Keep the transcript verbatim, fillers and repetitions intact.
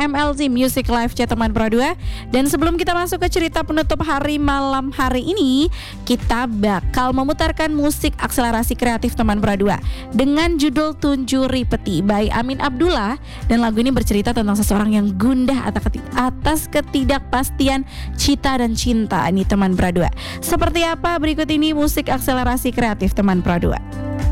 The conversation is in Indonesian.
M L Z Music Live Chat teman Pro dua. Dan sebelum kita masuk ke cerita penutup hari malam hari ini, kita bakal memutarkan musik akselerasi kreatif teman Pro dua dengan judul Tunjuri Peti by Amin Abdullah. Dan lagu ini bercerita tentang seseorang yang gundah atas ketidakpastian cita dan cinta nih teman Pro dua. Seperti apa berikut ini musik akselerasi kreatif teman Pro dua.